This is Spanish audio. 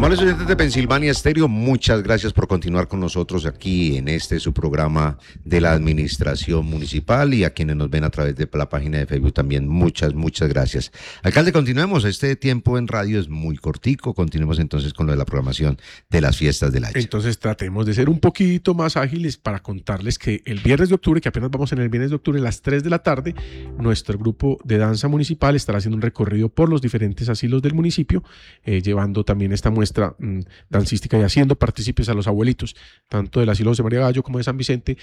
Amables oyentes de Pensilvania Estéreo, muchas gracias por continuar con nosotros aquí en su programa de la Administración Municipal, y a quienes nos ven a través de la página de Facebook también, muchas gracias. Alcalde, continuemos, este tiempo en radio es muy cortico, continuemos entonces con lo de la programación de las fiestas del Hacha. Entonces tratemos de ser un poquito más ágiles para contarles que el viernes de octubre, que apenas vamos en el viernes de octubre a las 3 de la tarde, nuestro grupo de danza municipal estará haciendo un recorrido por los diferentes asilos del municipio, llevando también esta muestra dancística y haciendo partícipes a los abuelitos, tanto del asilo José María Gallo como de San Vicente,